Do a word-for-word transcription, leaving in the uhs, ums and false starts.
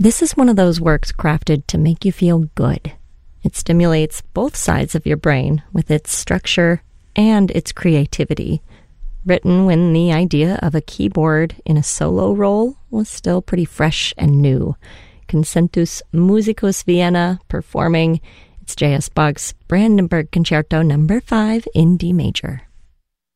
This is one of those works crafted to make you feel good. It stimulates both sides of your brain with its structure and its creativity. Written when the idea of a keyboard in a solo role was still pretty fresh and new. Concentus Musicus Vienna performing. It's J S. Bach's Brandenburg Concerto number five in D major.